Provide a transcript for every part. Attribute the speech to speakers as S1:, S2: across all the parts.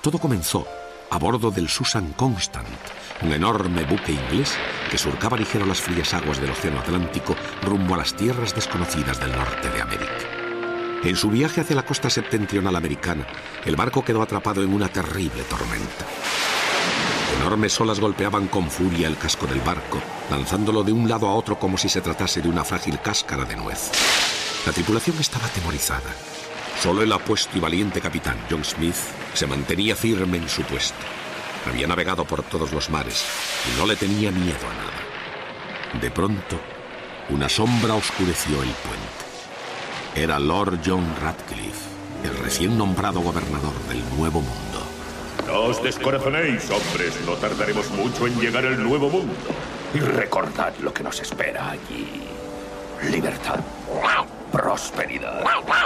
S1: Todo comenzó a bordo del Susan Constant, un enorme buque inglés que surcaba ligero las frías aguas del Océano Atlántico rumbo a las tierras desconocidas del norte de América. En su viaje hacia la costa septentrional americana, el barco quedó atrapado en una terrible tormenta. Enormes olas golpeaban con furia el casco del barco, lanzándolo de un lado a otro como si se tratase de una frágil cáscara de nuez. La tripulación estaba atemorizada. Solo el apuesto y valiente capitán John Smith se mantenía firme en su puesto. Había navegado por todos los mares y no le tenía miedo a nada. De pronto, una sombra oscureció el puente. Era Lord John Ratcliffe, el recién nombrado gobernador del Nuevo Mundo.
S2: No os descorazonéis, hombres. No tardaremos mucho en llegar al Nuevo Mundo. Y recordad lo que nos espera allí. Libertad. Prosperidad.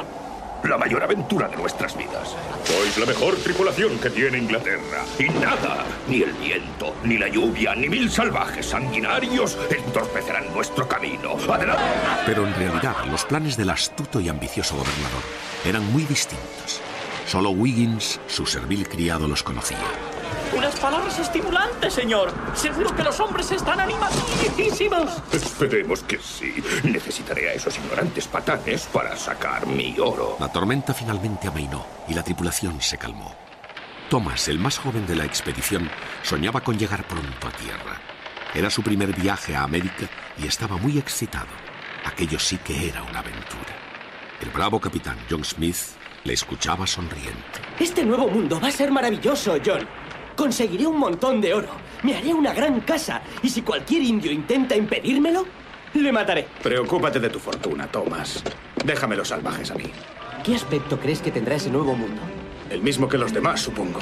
S2: La mayor aventura de nuestras vidas. Sois la mejor tripulación que tiene Inglaterra. Y nada, ni el viento, ni la lluvia, ni 1000 salvajes sanguinarios entorpecerán nuestro camino. ¡Adelante!
S1: Pero en realidad, los planes del astuto y ambicioso gobernador eran muy distintos. Solo Wiggins, su servil criado, los conocía.
S3: Unas palabras estimulantes, señor. Seguro que los hombres están animadísimos.
S2: Esperemos que sí. Necesitaré a esos ignorantes patanes para sacar mi oro.
S1: La tormenta finalmente amainó y la tripulación se calmó. Thomas, el más joven de la expedición, soñaba con llegar pronto a tierra. Era su primer viaje a América y estaba muy excitado. Aquello sí que era una aventura. El bravo capitán John Smith le escuchaba sonriente.
S4: Este nuevo mundo va a ser maravilloso, John. Conseguiré un montón de oro. Me haré una gran casa. Y si cualquier indio intenta impedírmelo, le mataré.
S5: Preocúpate de tu fortuna, Thomas. Déjame los salvajes a mí.
S4: ¿Qué aspecto crees que tendrá ese nuevo mundo?
S5: El mismo que los demás, supongo.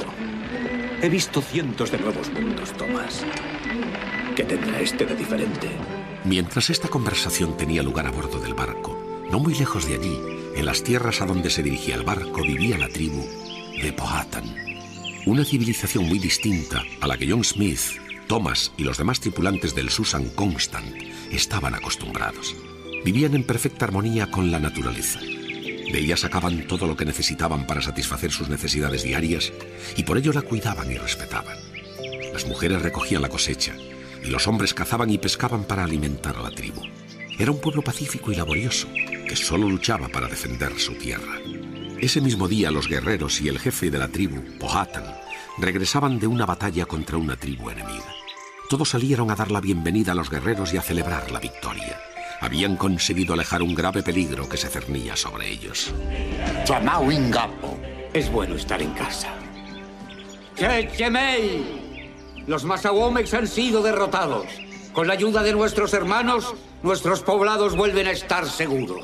S5: He visto cientos de nuevos mundos, Thomas. ¿Qué tendrá este de diferente?
S1: Mientras esta conversación tenía lugar a bordo del barco, no muy lejos de allí, en las tierras a donde se dirigía el barco, vivía la tribu de Powhatan. Una civilización muy distinta a la que John Smith, Thomas y los demás tripulantes del Susan Constant estaban acostumbrados. Vivían en perfecta armonía con la naturaleza. De ella sacaban todo lo que necesitaban para satisfacer sus necesidades diarias y por ello la cuidaban y respetaban. Las mujeres recogían la cosecha y los hombres cazaban y pescaban para alimentar a la tribu. Era un pueblo pacífico y laborioso que solo luchaba para defender su tierra. Ese mismo día los guerreros y el jefe de la tribu, Powhatan, regresaban de una batalla contra una tribu enemiga. Todos salieron a dar la bienvenida a los guerreros y a celebrar la victoria. Habían conseguido alejar un grave peligro que se cernía sobre ellos.
S6: Es bueno estar en casa. ¡Chechemei! Los Masawomex han sido derrotados. Con la ayuda de nuestros hermanos, nuestros poblados vuelven a estar seguros.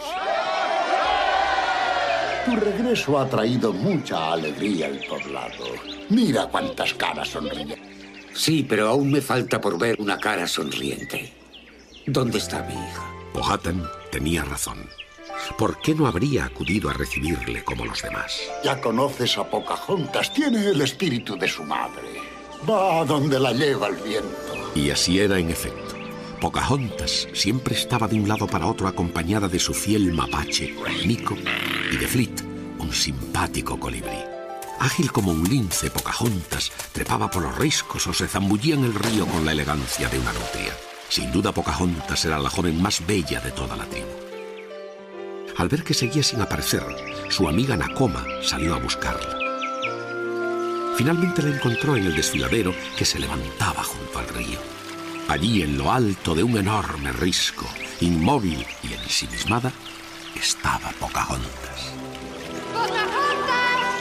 S7: Tu regreso ha traído mucha alegría al poblado. Mira cuántas caras sonríen.
S6: Sí, pero aún me falta por ver una cara sonriente. ¿Dónde está mi hija?
S1: Powhatan tenía razón. ¿Por qué no habría acudido a recibirle como los demás?
S7: Ya conoces a Pocahontas. Tiene el espíritu de su madre. Va a donde la lleva el viento.
S1: Y así era en efecto. Pocahontas siempre estaba de un lado para otro acompañada de su fiel mapache, Nico, y de Fleet, un simpático colibrí. Ágil como un lince, Pocahontas trepaba por los riscos o se zambullía en el río con la elegancia de una nutria. Sin duda, Pocahontas era la joven más bella de toda la tribu. Al ver que seguía sin aparecer, su amiga Nakoma salió a buscarla. Finalmente la encontró en el desfiladero que se levantaba junto al río. Allí, en lo alto de un enorme risco, inmóvil y ensimismada, estaba Pocahontas.
S8: ¡Pocahontas!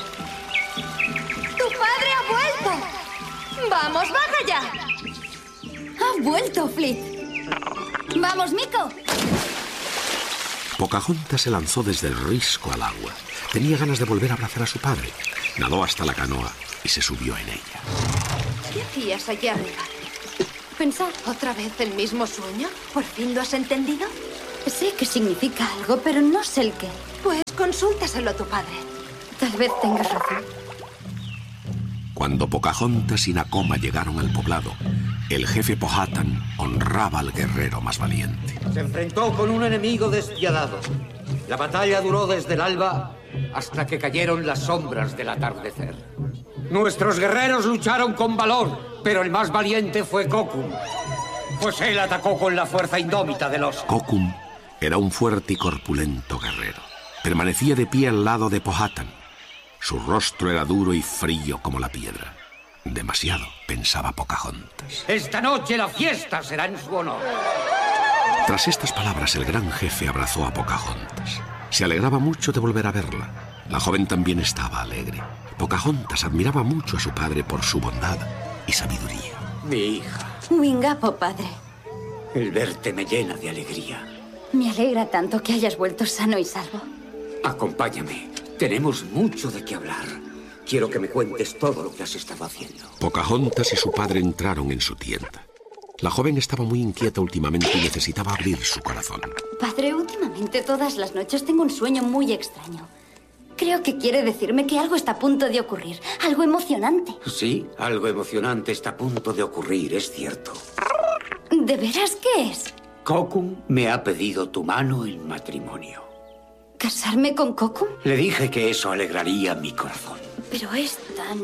S8: ¡Tu padre ha vuelto! ¡Vamos, baja ya! ¡Ha vuelto, Fleet! ¡Vamos, Miko!
S1: Pocahontas se lanzó desde el risco al agua. Tenía ganas de volver a abrazar a su padre. Nadó hasta la canoa y se subió en ella.
S8: ¿Qué hacías allá arriba? ¿Pensar otra vez el mismo sueño? ¿Por fin lo has entendido?
S9: Sé que significa algo, pero no sé el qué.
S8: Pues consúltaselo a tu padre.
S9: Tal vez tengas razón.
S1: Cuando Pocahontas y Nakoma llegaron al poblado, el jefe Powhatan honraba al guerrero más valiente.
S6: Se enfrentó con un enemigo despiadado. La batalla duró desde el alba hasta que cayeron las sombras del atardecer. Nuestros guerreros lucharon con valor, pero el más valiente fue Kokum. Pues él atacó con la fuerza indómita del oso.
S1: Kokum era un fuerte y corpulento guerrero. Permanecía de pie al lado de Powhatan. Su rostro era duro y frío como la piedra. Demasiado, pensaba Pocahontas.
S6: Esta noche la fiesta será en su honor.
S1: Tras estas palabras, el gran jefe abrazó a Pocahontas. Se alegraba mucho de volver a verla. La joven también estaba alegre. Pocahontas admiraba mucho a su padre por su bondad y sabiduría.
S6: Mi hija.
S9: Wingapo, padre.
S6: El verte me llena de alegría.
S9: Me alegra tanto que hayas vuelto sano y salvo.
S6: Acompáñame. Tenemos mucho de qué hablar. Quiero que me cuentes todo lo que has estado haciendo.
S1: Pocahontas y su padre entraron en su tienda. La joven estaba muy inquieta últimamente y necesitaba abrir su corazón.
S9: Padre, últimamente todas las noches tengo un sueño muy extraño. Creo que quiere decirme que algo está a punto de ocurrir. Algo emocionante.
S6: Sí, algo emocionante está a punto de ocurrir, es cierto.
S9: ¿De veras qué es?
S6: Kokum me ha pedido tu mano en matrimonio.
S9: ¿Casarme con Kokum?
S6: Le dije que eso alegraría mi corazón.
S9: Pero es tan...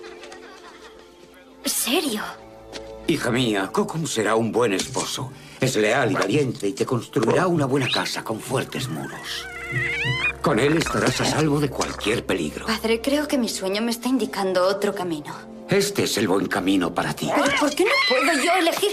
S9: serio.
S6: Hija mía, Kokum será un buen esposo. Es leal y valiente y te construirá una buena casa con fuertes muros. Con él estarás a salvo de cualquier peligro.
S9: Padre, creo que mi sueño me está indicando otro camino.
S6: Este es el buen camino para ti.
S9: ¿Pero por qué no puedo yo elegir?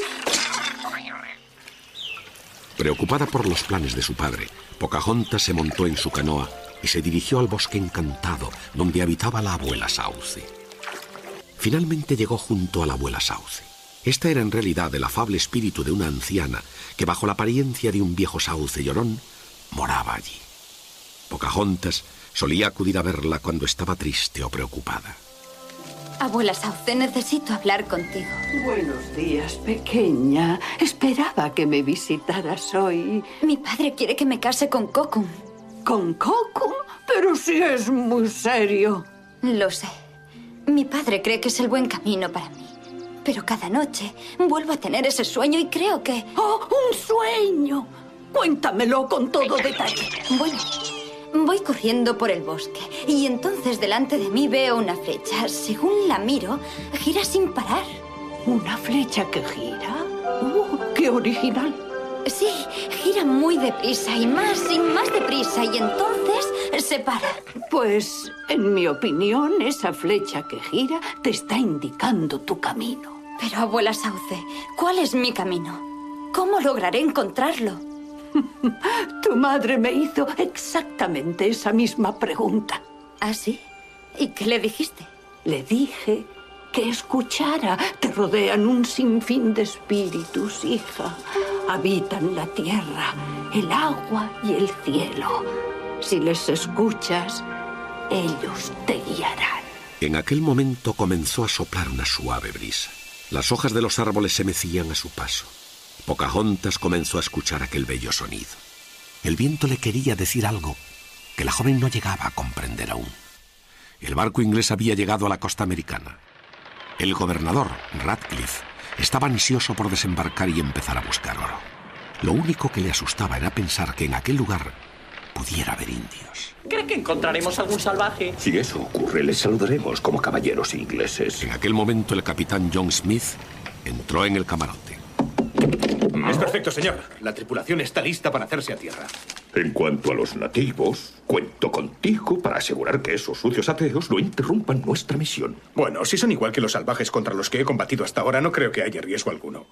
S1: Preocupada por los planes de su padre, Pocahontas se montó en su canoa y se dirigió al bosque encantado donde habitaba la abuela Sauce. Finalmente llegó junto a la abuela Sauce. Esta era en realidad el afable espíritu de una anciana que, bajo la apariencia de un viejo sauce llorón, moraba allí. Pocahontas solía acudir a verla cuando estaba triste o preocupada.
S9: Abuela Sauce, necesito hablar contigo.
S10: Buenos días, pequeña. Esperaba que me visitaras hoy.
S9: Mi padre quiere que me case con Kokum.
S10: ¿Con Kokum? Pero si es muy serio.
S9: Lo sé. Mi padre cree que es el buen camino para mí. Pero cada noche vuelvo a tener ese sueño y creo que...
S10: ¡Oh, un sueño! Cuéntamelo con todo detalle.
S9: Bueno, voy corriendo por el bosque y entonces delante de mí veo una flecha. Según la miro, gira sin parar.
S10: ¿Una flecha que gira? ¡Qué original!
S9: Sí, gira muy deprisa y más deprisa y entonces se para.
S10: Pues, en mi opinión, esa flecha que gira te está indicando tu camino.
S9: Pero, abuela Sauce, ¿cuál es mi camino? ¿Cómo lograré encontrarlo?
S10: Tu madre me hizo exactamente esa misma pregunta.
S9: ¿Ah, sí? ¿Y qué le dijiste?
S10: Le dije que escuchara. Te rodean un sinfín de espíritus, hija. Habitan la tierra, el agua y el cielo. Si les escuchas, ellos te guiarán.
S1: En aquel momento comenzó a soplar una suave brisa. Las hojas de los árboles se mecían a su paso. Pocahontas comenzó a escuchar aquel bello sonido. El viento le quería decir algo que la joven no llegaba a comprender aún. El barco inglés había llegado a la costa americana. El gobernador, Radcliffe, estaba ansioso por desembarcar y empezar a buscar oro. Lo único que le asustaba era pensar que en aquel lugar pudiera haber indios.
S3: ¿Cree que encontraremos algún salvaje?
S2: Si eso ocurre, les saludaremos como caballeros ingleses.
S1: En aquel momento el capitán John Smith entró en el camarote.
S5: Es perfecto, señor. La tripulación está lista para hacerse a tierra.
S2: En cuanto a los nativos, cuento contigo para asegurar que esos sucios ateos no interrumpan nuestra misión.
S5: Bueno, si son igual que los salvajes contra los que he combatido hasta ahora, no creo que haya riesgo alguno.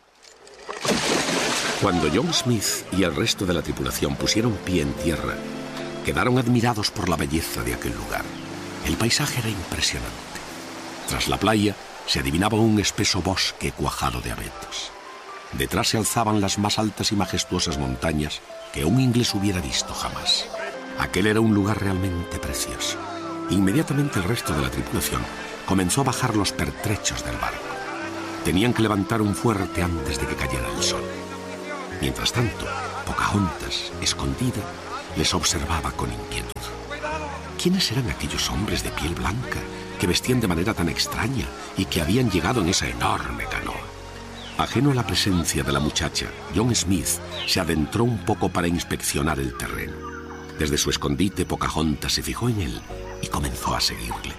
S1: Cuando John Smith y el resto de la tripulación pusieron pie en tierra, quedaron admirados por la belleza de aquel lugar. El paisaje era impresionante. Tras la playa se adivinaba un espeso bosque cuajado de abetos. Detrás se alzaban las más altas y majestuosas montañas que un inglés hubiera visto jamás. Aquel era un lugar realmente precioso. Inmediatamente el resto de la tripulación comenzó a bajar los pertrechos del barco. Tenían que levantar un fuerte antes de que cayera el sol. Mientras tanto, Pocahontas, escondida, les observaba con inquietud. ¿Quiénes eran aquellos hombres de piel blanca que vestían de manera tan extraña y que habían llegado en esa enorme canoa? Ajeno a la presencia de la muchacha, John Smith se adentró un poco para inspeccionar el terreno. Desde su escondite, Pocahontas se fijó en él y comenzó a seguirle.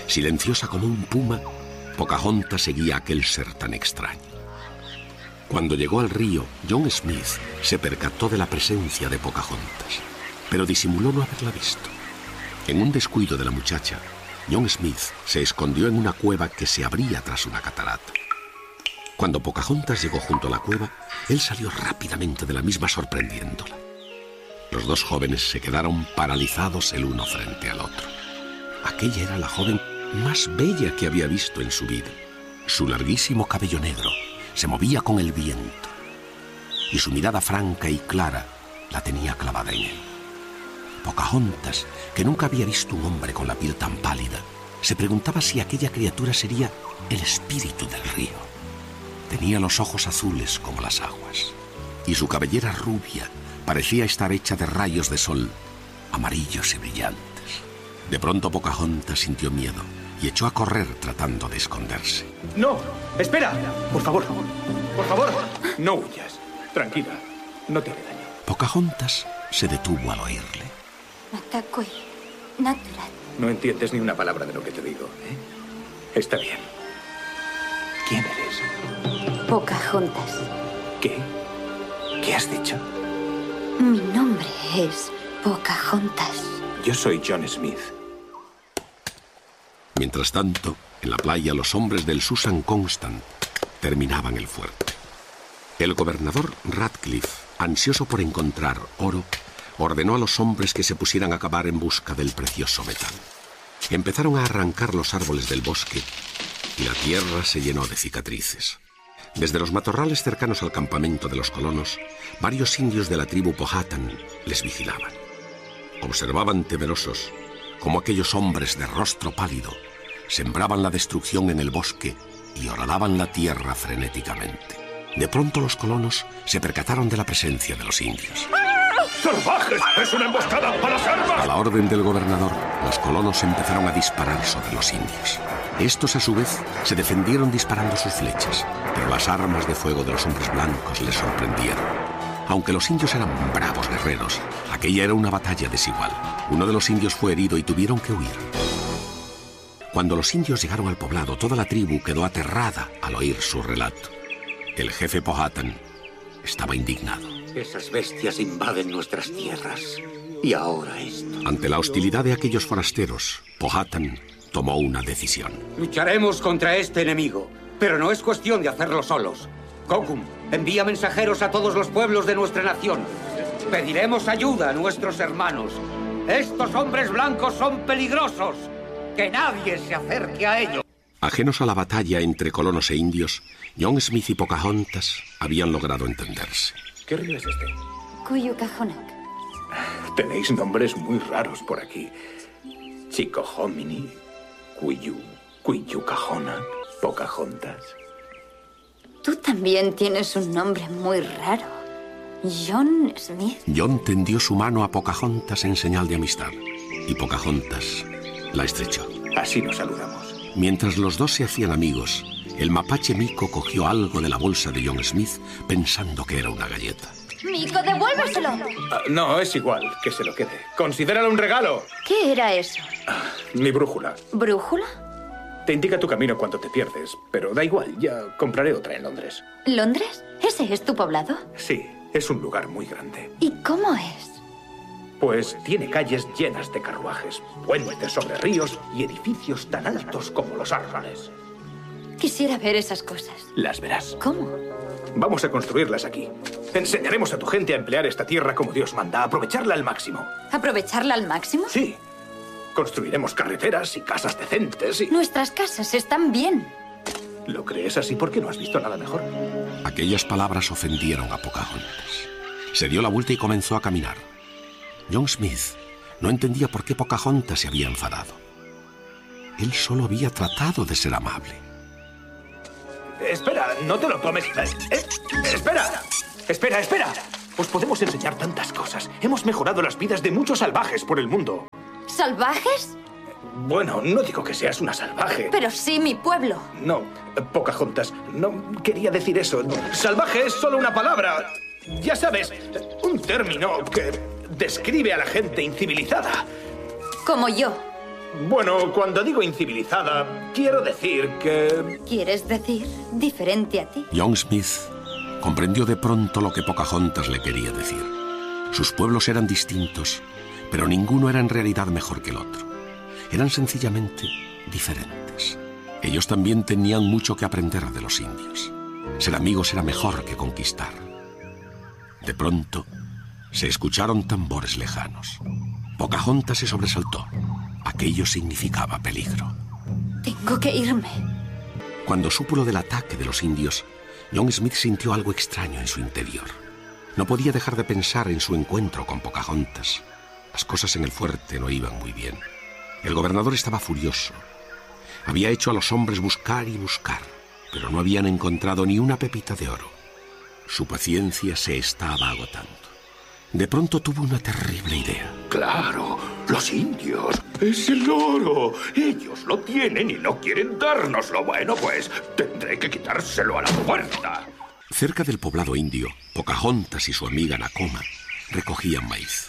S1: Silenciosa como un puma, Pocahontas seguía a aquel ser tan extraño. Cuando llegó al río, John Smith se percató de la presencia de Pocahontas, pero disimuló no haberla visto. En un descuido de la muchacha, John Smith se escondió en una cueva que se abría tras una catarata. Cuando Pocahontas llegó junto a la cueva, él salió rápidamente de la misma sorprendiéndola. Los dos jóvenes se quedaron paralizados el uno frente al otro. Aquella era la joven más bella que había visto en su vida. Su larguísimo cabello negro se movía con el viento y su mirada franca y clara la tenía clavada en él. Pocahontas, que nunca había visto un hombre con la piel tan pálida, se preguntaba si aquella criatura sería el espíritu del río. Tenía los ojos azules como las aguas y su cabellera rubia parecía estar hecha de rayos de sol, amarillos y brillantes. De pronto Pocahontas sintió miedo y echó a correr tratando de esconderse.
S5: ¡No! ¡Espera! Por favor, no huyas. Tranquila, no te haré daño.
S1: Pocahontas se detuvo al oírle.
S9: Matakoi, natural.
S5: No entiendes ni una palabra de lo que te digo, ¿eh? Está bien. ¿Quién eres?
S9: Pocahontas.
S5: ¿Qué? ¿Qué has dicho?
S9: Mi nombre es Pocahontas.
S5: Yo soy John Smith.
S1: Mientras tanto, en la playa los hombres del Susan Constant terminaban el fuerte. El gobernador Radcliffe, ansioso por encontrar oro, ordenó a los hombres que se pusieran a cavar en busca del precioso metal. Empezaron a arrancar los árboles del bosque y la tierra se llenó de cicatrices. Desde los matorrales cercanos al campamento de los colonos, varios indios de la tribu Powhatan les vigilaban. Observaban temerosos cómo aquellos hombres de rostro pálido sembraban la destrucción en el bosque y horadaban la tierra frenéticamente. De pronto los colonos se percataron de la presencia de los indios.
S2: ¡Salvajes! ¡Es una emboscada para las armas!
S1: A la orden del gobernador, los colonos empezaron a disparar sobre los indios. Estos, a su vez, se defendieron disparando sus flechas, pero las armas de fuego de los hombres blancos les sorprendieron. Aunque los indios eran bravos guerreros, aquella era una batalla desigual. Uno de los indios fue herido y tuvieron que huir. Cuando los indios llegaron al poblado, toda la tribu quedó aterrada al oír su relato. El jefe Powhatan estaba indignado.
S6: Esas bestias invaden nuestras tierras. Y ahora esto.
S1: Ante la hostilidad de aquellos forasteros, Powhatan tomó una decisión.
S6: Lucharemos contra este enemigo, pero no es cuestión de hacerlo solos. Kokum, envía mensajeros a todos los pueblos de nuestra nación. Pediremos ayuda a nuestros hermanos. Estos hombres blancos son peligrosos. Que nadie se acerque a ellos.
S1: Ajenos a la batalla entre colonos e indios, John Smith y Pocahontas habían logrado entenderse.
S5: ¿Qué río es este?
S9: Cuyucajonac.
S5: Tenéis nombres muy raros por aquí. Chicohominy, Cuyucajonac, Pocahontas.
S9: Tú también tienes un nombre muy raro. John Smith.
S1: John tendió su mano a Pocahontas en señal de amistad y Pocahontas la estrechó.
S5: Así nos saludamos.
S1: Mientras los dos se hacían amigos, el mapache Mico cogió algo de la bolsa de John Smith pensando que era una galleta.
S9: Mico, devuélveselo.
S5: No, es igual, que se lo quede. Considéralo un regalo.
S9: ¿Qué era eso?
S5: Mi brújula.
S9: ¿Brújula?
S5: Te indica tu camino cuando te pierdes, pero da igual, ya compraré otra en Londres.
S9: ¿Londres? ¿Ese es tu poblado?
S5: Sí, es un lugar muy grande.
S9: ¿Y cómo es?
S5: Pues tiene calles llenas de carruajes, puentes sobre ríos y edificios tan altos como los árboles.
S9: Quisiera ver esas cosas.
S5: Las verás.
S9: ¿Cómo?
S5: Vamos a construirlas aquí. Enseñaremos a tu gente a emplear esta tierra como Dios manda, a aprovecharla al máximo.
S9: ¿Aprovecharla al máximo?
S5: Sí. Construiremos carreteras y casas decentes y...
S9: Nuestras casas están bien.
S5: ¿Lo crees así porque no has visto nada mejor?
S1: Aquellas palabras ofendieron a Pocahontas. Se dio la vuelta y comenzó a caminar. John Smith no entendía por qué Pocahontas se había enfadado. Él solo había tratado de ser amable.
S5: Espera, no te lo tomes. Espera. Espera. Os podemos enseñar tantas cosas. Hemos mejorado las vidas de muchos salvajes por el mundo.
S9: ¿Salvajes?
S5: Bueno, no digo que seas una salvaje.
S9: Pero sí mi pueblo.
S5: No, Pocahontas, no quería decir eso. Salvaje es solo una palabra. Ya sabes, un término que describe a la gente incivilizada.
S9: Como yo.
S5: Bueno, cuando digo incivilizada, quiero decir que...
S9: ¿Quieres decir diferente a ti?
S1: John Smith comprendió de pronto lo que Pocahontas le quería decir. Sus pueblos eran distintos, pero ninguno era en realidad mejor que el otro. Eran sencillamente diferentes. Ellos también tenían mucho que aprender de los indios. Ser amigos era mejor que conquistar. De pronto, se escucharon tambores lejanos. Pocahontas se sobresaltó. Aquello significaba peligro.
S9: Tengo que irme.
S1: Cuando supo lo del ataque de los indios, John Smith sintió algo extraño en su interior. No podía dejar de pensar en su encuentro con Pocahontas. Las cosas en el fuerte no iban muy bien. El gobernador estaba furioso. Había hecho a los hombres buscar y buscar, pero no habían encontrado ni una pepita de oro. Su paciencia se estaba agotando. De pronto tuvo una terrible idea.
S2: ¡Claro! ¡Los indios! ¡Es el oro! Ellos lo tienen y no quieren dárnoslo. Bueno, pues tendré que quitárselo a la fuerza.
S1: Cerca del poblado indio, Pocahontas y su amiga Nakoma recogían maíz.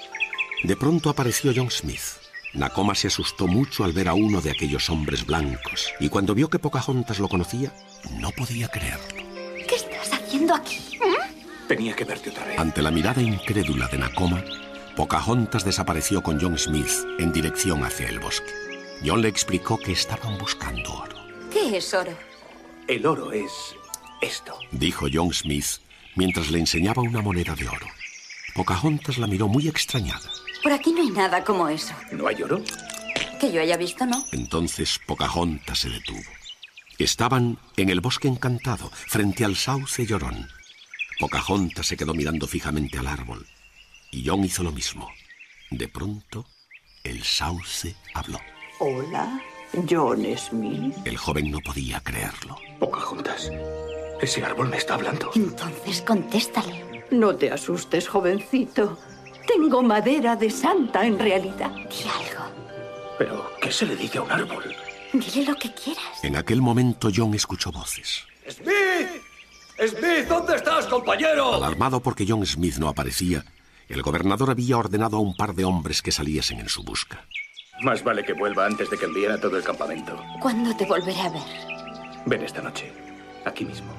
S1: De pronto apareció John Smith. Nakoma se asustó mucho al ver a uno de aquellos hombres blancos, y cuando vio que Pocahontas lo conocía, no podía creerlo.
S9: ¿Qué estás haciendo aquí?
S5: Tenía que verte otra vez.
S1: Ante la mirada incrédula de Nakoma, Pocahontas desapareció con John Smith en dirección hacia el bosque. John le explicó que estaban buscando oro.
S9: ¿Qué es oro?
S5: El oro es esto,
S1: dijo John Smith mientras le enseñaba una moneda de oro. Pocahontas la miró muy extrañada.
S9: Por aquí no hay nada como eso.
S5: ¿No hay oro?
S9: Que yo haya visto, ¿no?
S1: Entonces Pocahontas se detuvo. Estaban en el bosque encantado, frente al sauce llorón. Pocahontas se quedó mirando fijamente al árbol, y John hizo lo mismo. De pronto, el sauce habló.
S10: Hola, John Smith.
S1: El joven no podía creerlo.
S5: Pocahontas, ese árbol me está hablando.
S9: Entonces contéstale.
S10: No te asustes, jovencito. Tengo madera de santa en realidad.
S9: Di algo.
S5: ¿Pero qué se le dice a un árbol?
S9: Dile lo que quieras.
S1: En aquel momento John escuchó voces.
S6: ¡Smith! ¡Smith! ¿Dónde estás, compañero?
S1: Alarmado porque John Smith no aparecía, el gobernador había ordenado a un par de hombres que saliesen en su busca.
S5: Más vale que vuelva antes de que envíen a todo el campamento.
S9: ¿Cuándo te volveré a ver?
S5: Ven esta noche, aquí mismo.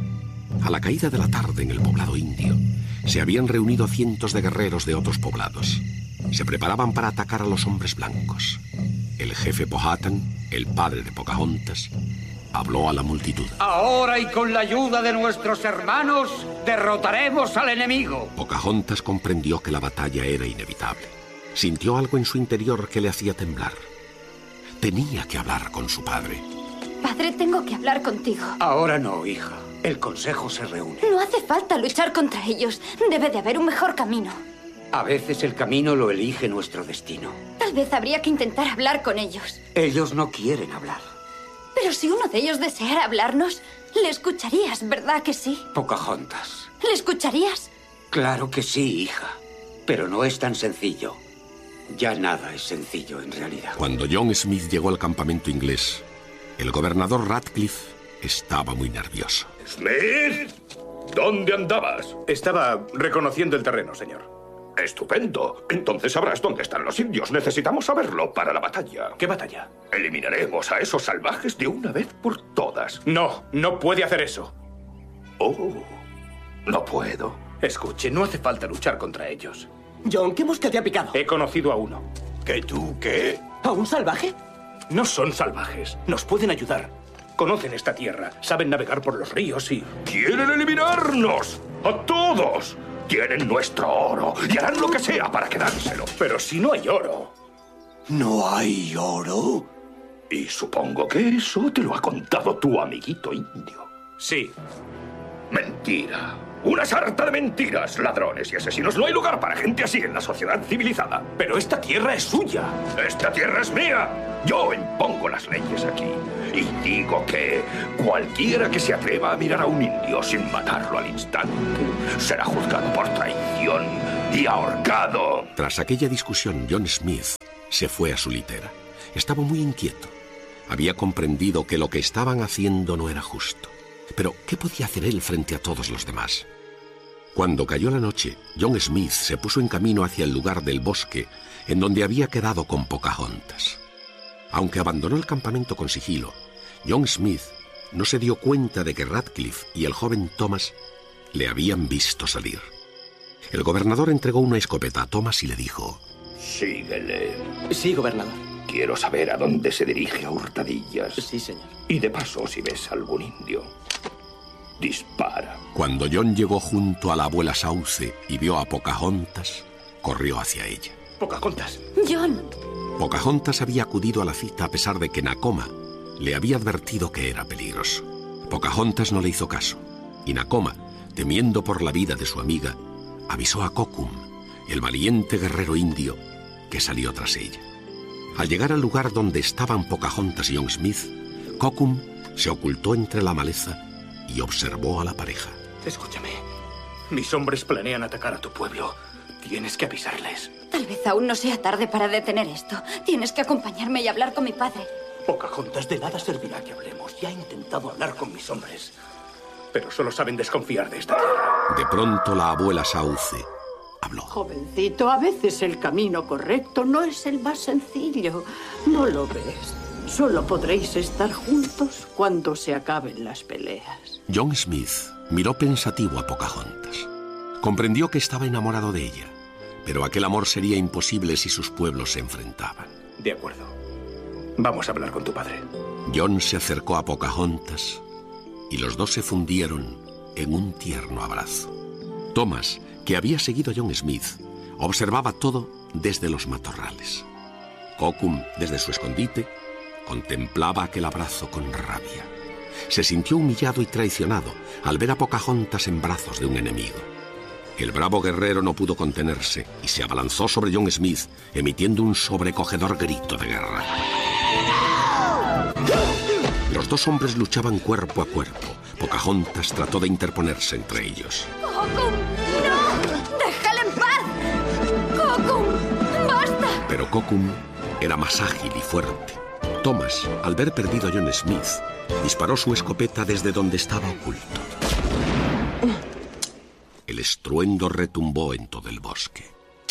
S1: A la caída de la tarde en el poblado indio, se habían reunido cientos de guerreros de otros poblados. Se preparaban para atacar a los hombres blancos. El jefe Powhatan, el padre de Pocahontas, habló a la multitud.
S6: Ahora y con la ayuda de nuestros hermanos, derrotaremos al enemigo.
S1: Pocahontas comprendió que la batalla era inevitable. Sintió algo en su interior que le hacía temblar. Tenía que hablar con su padre.
S9: Padre, tengo que hablar contigo.
S6: Ahora no, hija. El consejo se reúne.
S9: No hace falta luchar contra ellos. Debe de haber un mejor camino.
S6: A veces el camino lo elige nuestro destino.
S9: Tal vez habría que intentar hablar con ellos.
S6: Ellos no quieren hablar.
S9: Pero si uno de ellos deseara hablarnos, le escucharías, ¿verdad que sí?
S6: Pocahontas.
S9: ¿Le escucharías?
S6: Claro que sí, hija. Pero no es tan sencillo. Ya nada es sencillo en realidad.
S1: Cuando John Smith llegó al campamento inglés, el gobernador Radcliffe estaba muy nervioso.
S2: ¡Smith! ¿Dónde andabas?
S5: Estaba reconociendo el terreno, señor.
S2: ¡Estupendo! Entonces sabrás dónde están los indios. Necesitamos saberlo para la batalla.
S5: ¿Qué batalla?
S2: Eliminaremos a esos salvajes de una vez por todas.
S5: No, no puede hacer eso.
S2: Oh, no puedo.
S5: Escuche, no hace falta luchar contra ellos.
S4: John, ¿qué mosca te ha picado?
S5: He conocido a uno.
S2: ¿Que tú qué?
S4: ¿A un salvaje?
S5: No son salvajes. Nos pueden ayudar. Conocen esta tierra, saben navegar por los ríos y...
S2: ¡Quieren eliminarnos! ¡A todos! Tienen nuestro oro y harán lo que sea para quedárselo.
S5: Pero si no hay oro...
S7: ¿No hay oro?
S2: Y supongo que eso te lo ha contado tu amiguito indio.
S5: Sí.
S2: Mentira. Una sarta de mentiras, ladrones y asesinos. No hay lugar para gente así en la sociedad civilizada.
S5: Pero esta tierra es suya.
S2: ¡Esta tierra es mía! Yo impongo las leyes aquí. Y digo que cualquiera que se atreva a mirar a un indio sin matarlo al instante será juzgado por traición y ahorcado.
S1: Tras aquella discusión, John Smith se fue a su litera. Estaba muy inquieto. Había comprendido que lo que estaban haciendo no era justo. Pero, ¿qué podía hacer él frente a todos los demás? Cuando cayó la noche, John Smith se puso en camino hacia el lugar del bosque en donde había quedado con Pocahontas. Aunque abandonó el campamento con sigilo, John Smith no se dio cuenta de que Radcliffe y el joven Thomas le habían visto salir. El gobernador entregó una escopeta a Thomas y le dijo:
S2: Síguele.
S4: Sí, gobernador.
S2: Quiero saber a dónde se dirige a hurtadillas.
S4: Sí, señor.
S2: Y de paso, si ves algún indio, dispara.
S1: Cuando John llegó junto a la abuela Sauce y vio a Pocahontas, corrió hacia ella.
S5: Pocahontas.
S9: John.
S1: Pocahontas había acudido a la cita a pesar de que Nakoma le había advertido que era peligroso. Pocahontas no le hizo caso, y Nakoma, temiendo por la vida de su amiga, avisó a Kokum, el valiente guerrero indio, que salió tras ella. Al llegar al lugar donde estaban Pocahontas y John Smith, Kokum se ocultó entre la maleza y observó a la pareja.
S5: Escúchame. Mis hombres planean atacar a tu pueblo. Tienes que avisarles.
S9: Tal vez aún no sea tarde para detener esto. Tienes que acompañarme y hablar con mi padre.
S5: Pocahontas, de nada servirá que hablemos. Ya he intentado hablar con mis hombres, pero solo saben desconfiar de esta tierra.
S1: De pronto la abuela Sauce habló.
S10: Jovencito, a veces el camino correcto no es el más sencillo. ¿No lo ves? Solo podréis estar juntos cuando se acaben las peleas.
S1: John Smith miró pensativo a Pocahontas. Comprendió que estaba enamorado de ella, pero aquel amor sería imposible si sus pueblos se enfrentaban.
S5: De acuerdo. Vamos a hablar con tu padre.
S1: John se acercó a Pocahontas y los dos se fundieron en un tierno abrazo. Thomas, que había seguido a John Smith, observaba todo desde los matorrales. Kokum, desde su escondite, contemplaba aquel abrazo con rabia. Se sintió humillado y traicionado al ver a Pocahontas en brazos de un enemigo. El bravo guerrero no pudo contenerse y se abalanzó sobre John Smith, emitiendo un sobrecogedor grito de guerra. Los dos hombres luchaban cuerpo a cuerpo. Pocahontas trató de interponerse entre ellos.
S9: ¡Kokum! ¡No! ¡Déjale en paz! ¡Kokum! ¡Basta!
S1: Pero Kokum era más ágil y fuerte. Thomas, al ver perdido a John Smith, disparó su escopeta desde donde estaba oculto. El estruendo retumbó en todo el bosque.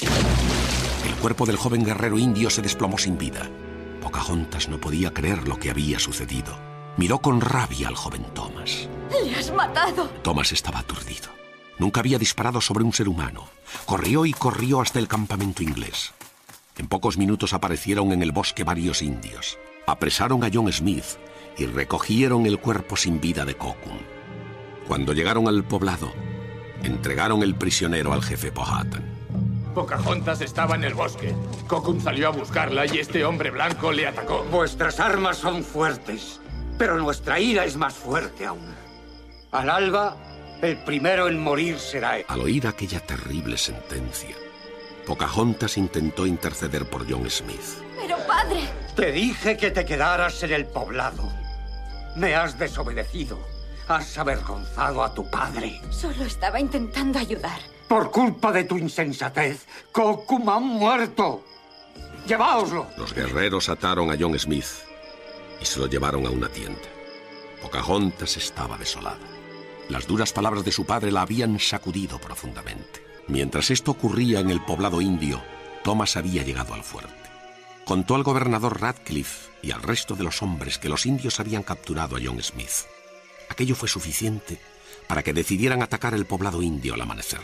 S1: El cuerpo del joven guerrero indio se desplomó sin vida. Pocahontas no podía creer lo que había sucedido. Miró con rabia al joven Thomas.
S9: ¡Le has matado!
S1: Thomas estaba aturdido. Nunca había disparado sobre un ser humano. Corrió y corrió hasta el campamento inglés. En pocos minutos aparecieron en el bosque varios indios. Apresaron a John Smith y recogieron el cuerpo sin vida de Kokum. Cuando llegaron al poblado, entregaron el prisionero al jefe Powhatan.
S2: Pocahontas estaba en el bosque. Kokum salió a buscarla y este hombre blanco le atacó.
S6: Vuestras armas son fuertes, pero nuestra ira es más fuerte aún. Al alba, el primero en morir será él.
S1: Al oír aquella terrible sentencia, Pocahontas intentó interceder por John Smith.
S9: ¡Pero padre!
S6: Te dije que te quedaras en el poblado. Me has desobedecido. Has avergonzado a tu padre.
S9: Solo estaba intentando ayudar.
S6: Por culpa de tu insensatez, Kokum ha muerto. ¡Lleváoslo!
S1: Los guerreros ataron a John Smith y se lo llevaron a una tienda. Pocahontas estaba desolada. Las duras palabras de su padre la habían sacudido profundamente. Mientras esto ocurría en el poblado indio, Thomas había llegado al fuerte. Contó al gobernador Radcliffe y al resto de los hombres que los indios habían capturado a John Smith. Aquello fue suficiente para que decidieran atacar el poblado indio al amanecer.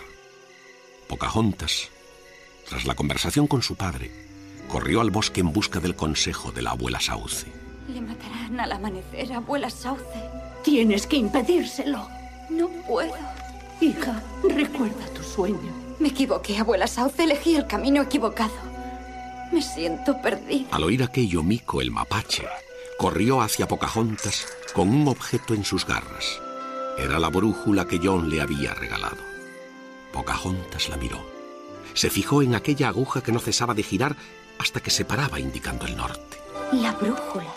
S1: Pocahontas, tras la conversación con su padre, corrió al bosque en busca del consejo de la abuela Sauce.
S9: Le matarán al amanecer, abuela Sauce.
S10: Tienes que impedírselo.
S9: No puedo.
S10: Hija, recuerda tu sueño.
S9: Me equivoqué, abuela Sauce. Elegí el camino equivocado. Me siento perdida.
S1: Al oír aquello, Miko, el mapache, corrió hacia Pocahontas con un objeto en sus garras. Era la brújula que John le había regalado. Pocahontas la miró. Se fijó en aquella aguja que no cesaba de girar hasta que se paraba indicando el norte.
S9: La brújula.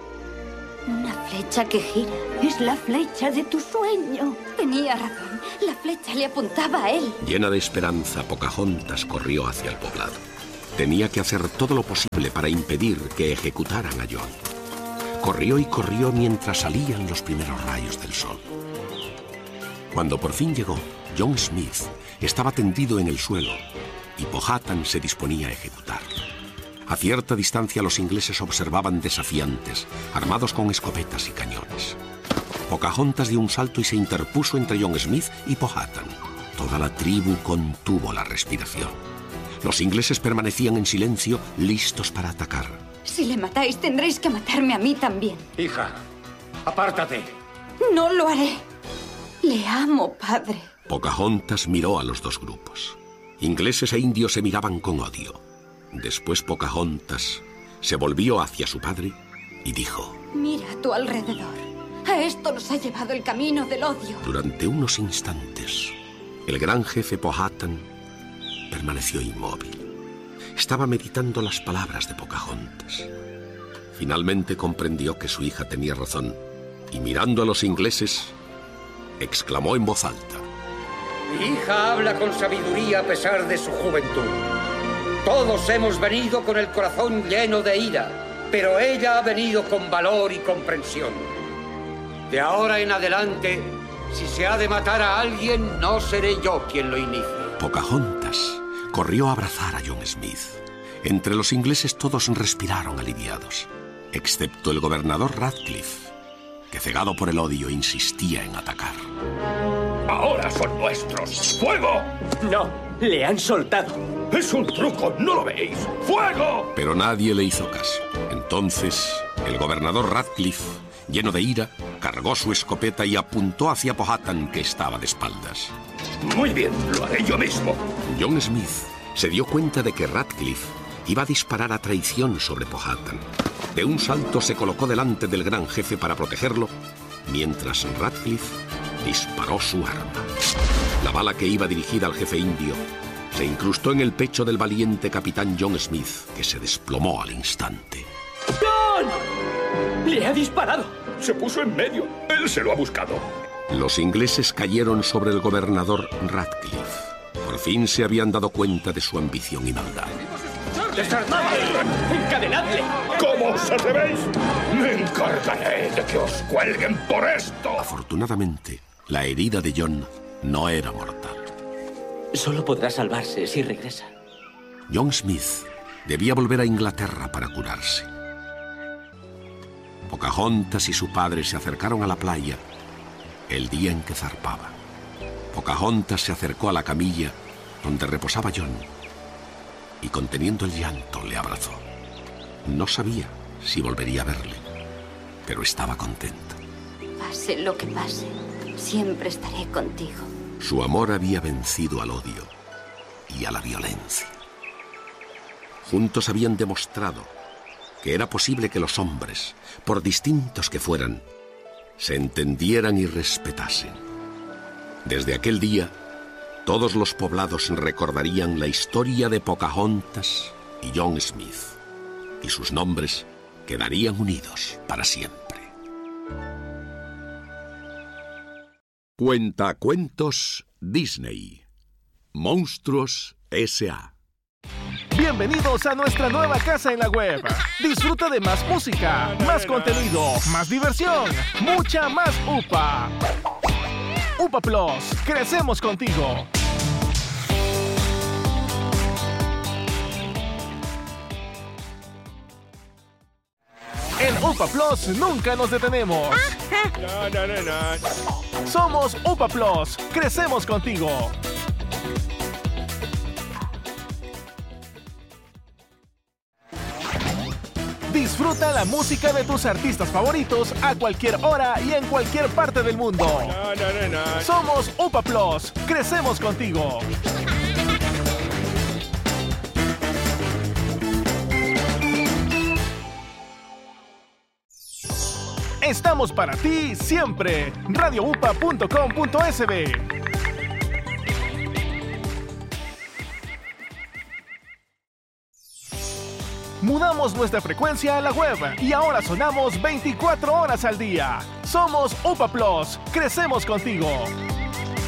S9: Una flecha que gira.
S10: Es la flecha de tu sueño.
S9: Tenía razón. La flecha le apuntaba a él.
S1: Llena de esperanza, Pocahontas corrió hacia el poblado. Tenía que hacer todo lo posible para impedir que ejecutaran a John. Corrió y corrió mientras salían los primeros rayos del sol. Cuando por fin llegó, John Smith estaba tendido en el suelo y Powhatan se disponía a ejecutarlo. A cierta distancia los ingleses observaban desafiantes, armados con escopetas y cañones. Pocahontas dio un salto y se interpuso entre John Smith y Powhatan. Toda la tribu contuvo la respiración. Los ingleses permanecían en silencio, listos para atacar.
S9: Si le matáis, tendréis que matarme a mí también.
S6: Hija, apártate.
S9: No lo haré. Le amo, padre.
S1: Pocahontas miró a los dos grupos. Ingleses e indios se miraban con odio. Después Pocahontas se volvió hacia su padre y dijo:
S9: Mira a tu alrededor. A esto nos ha llevado el camino del odio.
S1: Durante unos instantes, el gran jefe Powhatan permaneció inmóvil. Estaba meditando las palabras de Pocahontas. Finalmente comprendió que su hija tenía razón y, mirando a los ingleses, exclamó en voz alta:
S6: Mi hija habla con sabiduría a pesar de su juventud. Todos hemos venido con el corazón lleno de ira, pero ella ha venido con valor y comprensión. De ahora en adelante, si se ha de matar a alguien, no seré yo quien lo inicie.
S1: Pocahontas corrió a abrazar a John Smith. Entre los ingleses todos respiraron aliviados, excepto el gobernador Radcliffe, que cegado por el odio insistía en atacar.
S2: ¡Ahora son nuestros! ¡Fuego!
S4: No, le han soltado.
S2: ¡Es un truco! ¿No lo veis? ¡Fuego!
S1: Pero nadie le hizo caso. Entonces, el gobernador Radcliffe, lleno de ira, cargó su escopeta y apuntó hacia Powhatan, que estaba de espaldas.
S2: Muy bien, lo haré yo mismo.
S1: John Smith se dio cuenta de que Radcliffe iba a disparar a traición sobre Powhatan. De un salto se colocó delante del gran jefe para protegerlo, mientras Radcliffe disparó su arma. La bala, que iba dirigida al jefe indio, se incrustó en el pecho del valiente capitán John Smith, que se desplomó al instante.
S4: ¡John! ¡Le ha disparado!
S2: Se puso en medio. Él se lo ha buscado.
S1: Los ingleses cayeron sobre el gobernador Radcliffe. Por fin se habían dado cuenta de su ambición y maldad.
S4: ¡Desarmadle! ¡Encadenadle!
S2: ¿Cómo os atrevéis? Me encargaré de que os cuelguen por esto.
S1: Afortunadamente, la herida de John no era mortal.
S4: Solo podrá salvarse si regresa.
S1: John Smith debía volver a Inglaterra para curarse. Pocahontas y su padre se acercaron a la playa el día en que zarpaba. Pocahontas se acercó a la camilla donde reposaba John y, conteniendo el llanto, le abrazó. No sabía si volvería a verle, pero estaba contenta.
S9: Pase lo que pase, siempre estaré contigo.
S1: Su amor había vencido al odio y a la violencia. Juntos habían demostrado que era posible que los hombres, por distintos que fueran, se entendieran y respetasen. Desde aquel día, todos los poblados recordarían la historia de Pocahontas y John Smith, y sus nombres quedarían unidos para siempre. Cuentacuentos Disney. Monstruos S.A.
S11: Bienvenidos a nuestra nueva casa en la web. Disfruta de más música, más contenido, más diversión, mucha más UPA. UPA Plus, crecemos contigo. En UPA Plus nunca nos detenemos. Somos UPA Plus, crecemos contigo. Disfruta la música de tus artistas favoritos a cualquier hora y en cualquier parte del mundo. Somos UPA Plus, crecemos contigo. Estamos para ti siempre. radioupa.com.sb. Mudamos nuestra frecuencia a la web y ahora sonamos 24 horas al día. Somos UPA Plus, crecemos contigo.